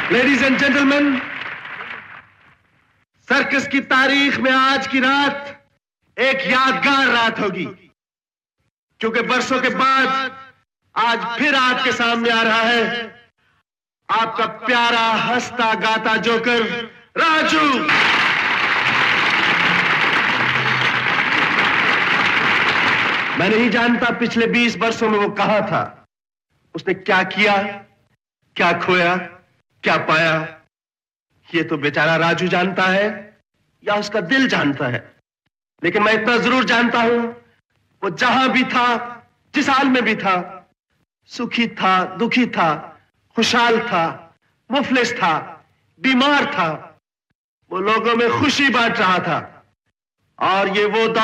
Ladies and gentleman, circus की तारीख में आज की रात एक यादगार रात होगी, क्योंकि बरसों के बाद आज फिर आपके सामने आ रहा है आपका प्यारा हंसता गाता जोकर राजू। मैं नहीं जानता पिछले 20 वर्षों में वो कहां था, उसने क्या किया, क्या खोया, क्या पाया, ये तो बेचारा राजू जानता है या उसका दिल जानता है। लेकिन मैं इतना जरूर जानता हूं, वो जहां भी था, जिस हाल में भी था, सुखी था, दुखी था, खुशहाल था, मुफलिस था, बीमार था, वो लोगों में खुशी बांट रहा था। और ये वो